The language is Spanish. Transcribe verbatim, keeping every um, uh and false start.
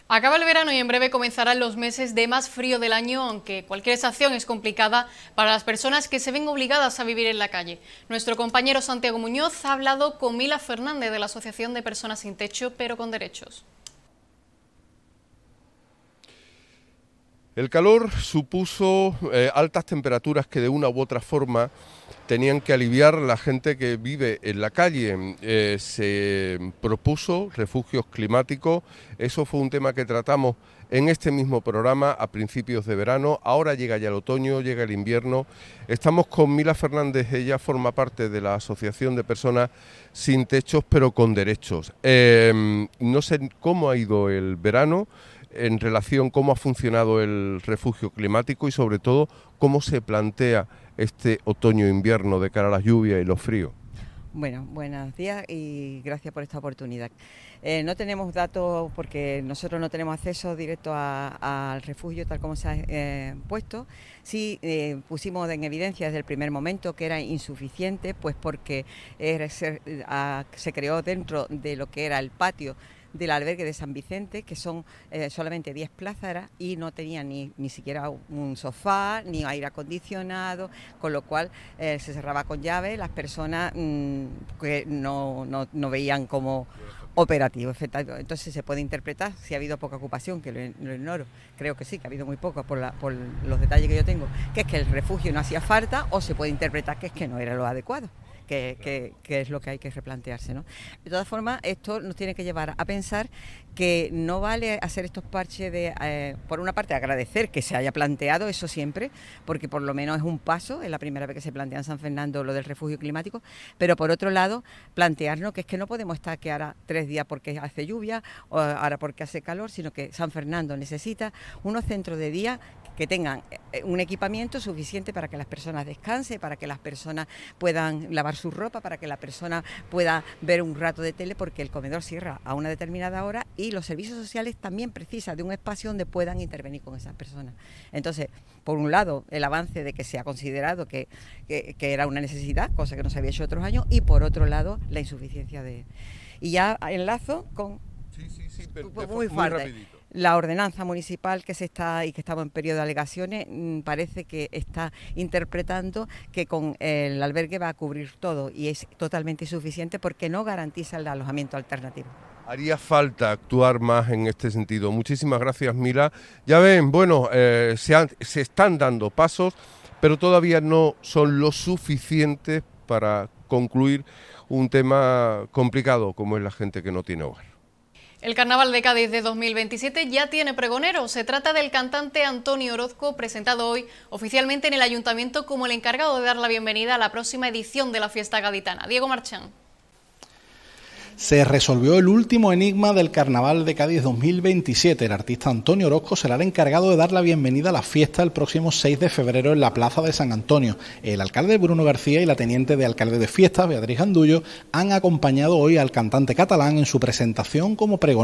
Acaba el verano y en breve comenzarán los meses de más frío del año, aunque cualquier estación es complicada para las personas que se ven obligadas a vivir en la calle. Nuestro compañero Santiago Muñoz ha hablado con Mila Fernández de la Asociación de Personas Sin Techo, pero con Derechos. El calor supuso eh, altas temperaturas que de una u otra forma tenían que aliviar la gente que vive en la calle. Eh, se propuso refugios climáticos, eso fue un tema que tratamos en este mismo programa a principios de verano. Ahora llega ya el otoño, llega el invierno. Estamos con Mila Fernández, ella forma parte de la Asociación de Personas Sin Techos, pero con Derechos. Eh, no sé cómo ha ido el verano, en relación cómo ha funcionado el refugio climático y sobre todo cómo se plantea este otoño-invierno de cara a las lluvias y los fríos. Bueno, buenos días y gracias por esta oportunidad. Eh, no tenemos datos porque nosotros no tenemos acceso directo al refugio tal como se ha eh, puesto. Sí eh, pusimos en evidencia desde el primer momento que era insuficiente, pues porque era, se, a, se creó dentro de lo que era el patio del albergue de San Vicente, que son eh, solamente diez plazas y no tenía ni, ni siquiera un sofá, ni aire acondicionado, con lo cual eh, se cerraba con llave, las personas mmm, que no, no, no veían como operativo, efectivamente. Entonces se puede interpretar si ha habido poca ocupación, que lo, lo ignoro, creo que sí, que ha habido muy poca por, la, por los detalles que yo tengo, que es que el refugio no hacía falta, o se puede interpretar que es que no era lo adecuado. Que, que, que es lo que hay que replantearse, ¿no? De todas formas, esto nos tiene que llevar a pensar que no vale hacer estos parches de, eh, por una parte, agradecer que se haya planteado eso siempre, porque por lo menos es un paso, es la primera vez que se plantea en San Fernando lo del refugio climático, pero por otro lado, plantearnos que es que no podemos estar que ahora tres días porque hace lluvia, o ahora porque hace calor, sino que San Fernando necesita unos centros de día que tengan un equipamiento suficiente para que las personas descansen, para que las personas puedan lavar su ropa, para que la persona pueda ver un rato de tele, porque el comedor cierra a una determinada hora y los servicios sociales también precisan de un espacio donde puedan intervenir con esas personas. Entonces, por un lado, el avance de que se ha considerado que, que, que era una necesidad, cosa que no se había hecho otros años, y por otro lado, la insuficiencia de... Y ya enlazo con... Sí, sí, sí, pero muy, muy fuerte. rapidito. La ordenanza municipal que se está y que estaba en periodo de alegaciones mmm, parece que está interpretando que con el albergue va a cubrir todo y es totalmente insuficiente porque no garantiza el alojamiento alternativo. Haría falta actuar más en este sentido. Muchísimas gracias, Mila. Ya ven, bueno, eh, se, han, se están dando pasos, pero todavía no son lo suficientes para concluir un tema complicado como es la gente que no tiene hogar. El Carnaval de Cádiz de dos mil veintisiete ya tiene pregonero. Se trata del cantante Antonio Orozco, presentado hoy oficialmente en el Ayuntamiento como el encargado de dar la bienvenida a la próxima edición de la fiesta gaditana. Diego Marchán. Se resolvió el último enigma del Carnaval de Cádiz dos mil veintisiete. El artista Antonio Orozco será el encargado de dar la bienvenida a la fiesta el próximo seis de febrero en la Plaza de San Antonio. El alcalde Bruno García y la teniente de alcalde de fiestas, Beatriz Gandullo, han acompañado hoy al cantante catalán en su presentación como pregonero.